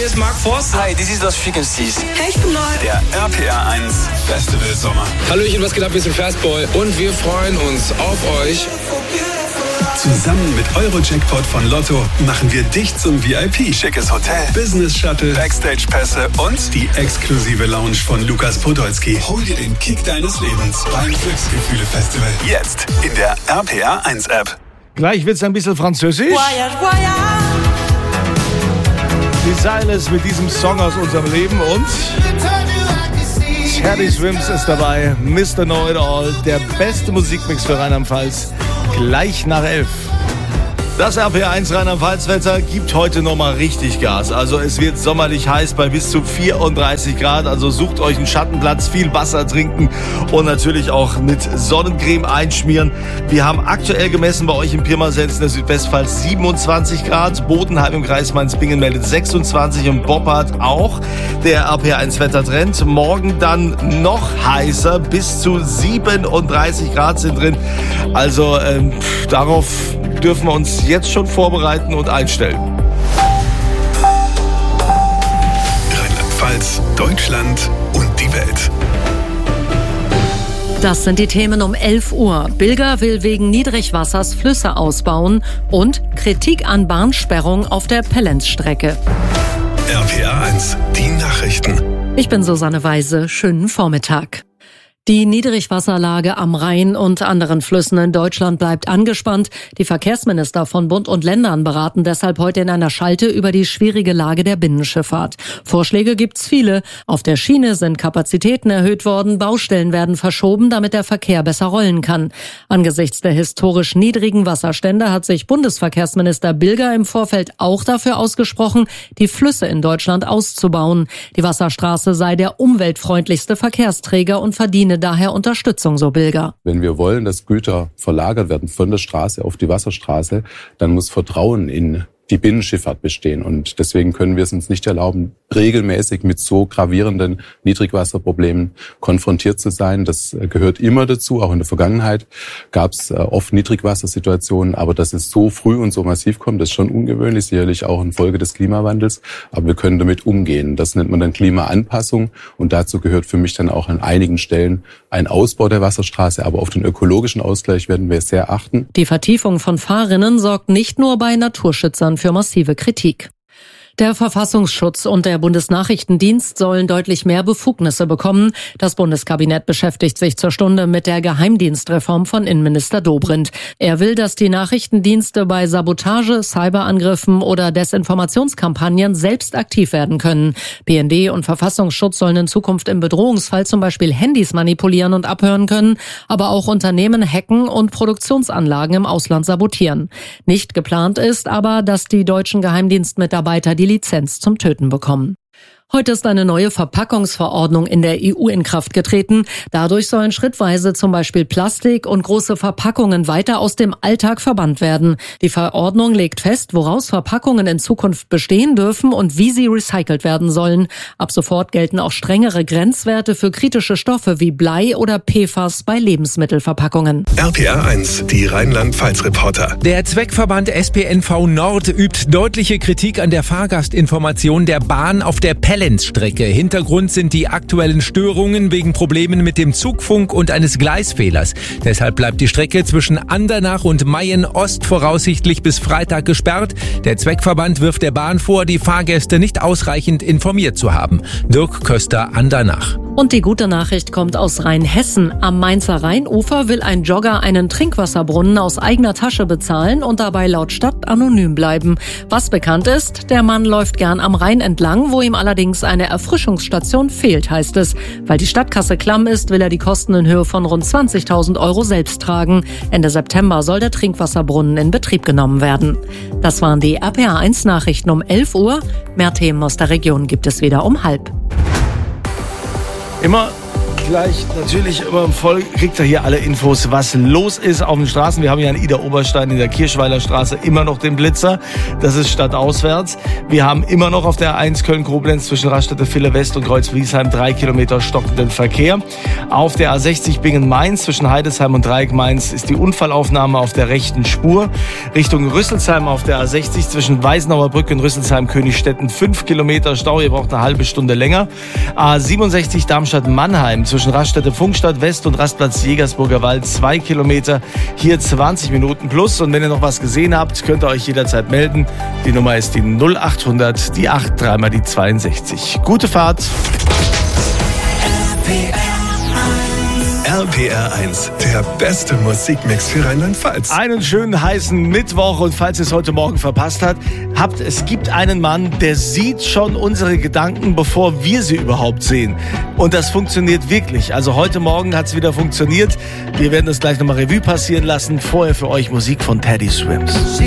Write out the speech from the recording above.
hier ist Mark Forster. Hi, this is Lost Frequencies. Hey, ich bin Neu. Der RPR 1 Festival Sommer. Hallöchen, was geht ab? Wir sind Fastboy und wir freuen uns auf euch. Zusammen mit Eurojackpot von Lotto machen wir dich zum VIP. Schickes Hotel, Business Shuttle, Backstage-Pässe und die exklusive Lounge von Lukas Podolski. Hol dir den Kick deines Lebens beim Glücksgefühle-Festival. Jetzt in der RPR 1 App. Gleich wird's ein bisschen französisch. Die Silas mit diesem Song aus unserem Leben und Teddy Swims ist dabei. Mr. Know It All, der beste Musikmix für Rheinland-Pfalz. Gleich nach 11. Das RPR1 Rheinland-Pfalz-Wetter gibt heute nochmal richtig Gas. Also es wird sommerlich heiß bei bis zu 34 Grad. Also sucht euch einen Schattenplatz, viel Wasser trinken und natürlich auch mit Sonnencreme einschmieren. Wir haben aktuell gemessen bei euch in Pirmasens in der Südwestpfalz 27 Grad. Bodenheim im Kreis Mainz-Bingen meldet 26 und Boppard auch. Der RPR1 Wettertrend. Morgen dann noch heißer, bis zu 37 Grad sind drin. Also darauf dürfen wir uns jetzt schon vorbereiten und einstellen. Rheinland-Pfalz, Deutschland und die Welt. Das sind die Themen um 11 Uhr. Bilger will wegen Niedrigwassers Flüsse ausbauen und Kritik an Bahnsperrung auf der Pellenzstrecke. RPR 1, die Nachrichten. Ich bin Susanne Weise. Schönen Vormittag. Die Niedrigwasserlage am Rhein und anderen Flüssen in Deutschland bleibt angespannt. Die Verkehrsminister von Bund und Ländern beraten deshalb heute in einer Schalte über die schwierige Lage der Binnenschifffahrt. Vorschläge gibt's viele. Auf der Schiene sind Kapazitäten erhöht worden, Baustellen werden verschoben, damit der Verkehr besser rollen kann. Angesichts der historisch niedrigen Wasserstände hat sich Bundesverkehrsminister Bilger im Vorfeld auch dafür ausgesprochen, die Flüsse in Deutschland auszubauen. Die Wasserstraße sei der umweltfreundlichste Verkehrsträger und verdiene daher Unterstützung, so Bilger. Wenn wir wollen, dass Güter verlagert werden von der Straße auf die Wasserstraße, dann muss Vertrauen in die Binnenschifffahrt bestehen. Und deswegen können wir es uns nicht erlauben, regelmäßig mit so gravierenden Niedrigwasserproblemen konfrontiert zu sein. Das gehört immer dazu. Auch in der Vergangenheit gab es oft Niedrigwassersituationen. Aber dass es so früh und so massiv kommt, das ist schon ungewöhnlich. Sicherlich auch eine Folge des Klimawandels. Aber wir können damit umgehen. Das nennt man dann Klimaanpassung. Und dazu gehört für mich dann auch an einigen Stellen ein Ausbau der Wasserstraße. Aber auf den ökologischen Ausgleich werden wir sehr achten. Die Vertiefung von Fahrrinnen sorgt nicht nur bei Naturschützern für massive Kritik. Der Verfassungsschutz und der Bundesnachrichtendienst sollen deutlich mehr Befugnisse bekommen. Das Bundeskabinett beschäftigt sich zur Stunde mit der Geheimdienstreform von Innenminister Dobrindt. Er will, dass die Nachrichtendienste bei Sabotage, Cyberangriffen oder Desinformationskampagnen selbst aktiv werden können. BND und Verfassungsschutz sollen in Zukunft im Bedrohungsfall zum Beispiel Handys manipulieren und abhören können, aber auch Unternehmen hacken und Produktionsanlagen im Ausland sabotieren. Nicht geplant ist aber, dass die deutschen Geheimdienstmitarbeiter die Lizenz zum Töten bekommen. Heute ist eine neue Verpackungsverordnung in der EU in Kraft getreten. Dadurch sollen schrittweise zum Beispiel Plastik und große Verpackungen weiter aus dem Alltag verbannt werden. Die Verordnung legt fest, woraus Verpackungen in Zukunft bestehen dürfen und wie sie recycelt werden sollen. Ab sofort gelten auch strengere Grenzwerte für kritische Stoffe wie Blei oder PFAS bei Lebensmittelverpackungen. RPR 1, die Rheinland-Pfalz-Reporter. Der Zweckverband SPNV Nord übt deutliche Kritik an der Fahrgastinformation der Bahn auf der Pellenzstrecke. Hintergrund sind die aktuellen Störungen wegen Problemen mit dem Zugfunk und eines Gleisfehlers. Deshalb bleibt die Strecke zwischen Andernach und Mayen Ost voraussichtlich bis Freitag gesperrt. Der Zweckverband wirft der Bahn vor, die Fahrgäste nicht ausreichend informiert zu haben. Dirk Köster, Andernach. Und die gute Nachricht kommt aus Rheinhessen. Am Mainzer Rheinufer will ein Jogger einen Trinkwasserbrunnen aus eigener Tasche bezahlen und dabei laut Stadt anonym bleiben. Was bekannt ist, der Mann läuft gern am Rhein entlang, wo ihm allerdings eine Erfrischungsstation fehlt, heißt es. Weil die Stadtkasse klamm ist, will er die Kosten in Höhe von rund 20.000 € selbst tragen. Ende September soll der Trinkwasserbrunnen in Betrieb genommen werden. Das waren die RPR1 Nachrichten um 11 Uhr. Mehr Themen aus der Region gibt es wieder um 12:30. Immer gleich natürlich immer im Voll kriegt ihr hier alle Infos, was los ist auf den Straßen. Wir haben ja in Ida-Oberstein in der Kirchweiler Straße immer noch den Blitzer. Das ist stadtauswärts. Wir haben immer noch auf der A1 Köln-Koblenz zwischen Raststätte Ville West und Kreuz-Wiesheim 3 Kilometer stockenden Verkehr. Auf der A60 Bingen-Mainz zwischen Heidesheim und Dreieck Mainz ist die Unfallaufnahme auf der rechten Spur. Richtung Rüsselsheim auf der A60 zwischen Weißenauer Brücke und Rüsselsheim-Königstetten 5 Kilometer Stau. Ihr braucht eine halbe Stunde länger. A67 Darmstadt-Mannheim zwischen Raststätte Funkstadt West und Rastplatz Jägersburger Wald 2 Kilometer. Hier 20 Minuten plus. Und wenn ihr noch was gesehen habt, könnt ihr euch jederzeit melden. Die Nummer ist die 0800, die 8, dreimal die 62. Gute Fahrt. RPR 1, der beste Musikmix für Rheinland-Pfalz. Einen schönen heißen Mittwoch und falls ihr es heute Morgen verpasst habt, es gibt einen Mann, der sieht schon unsere Gedanken, bevor wir sie überhaupt sehen. Und das funktioniert wirklich. Also heute Morgen hat es wieder funktioniert. Wir werden das gleich nochmal Revue passieren lassen. Vorher für euch Musik von Teddy Swims.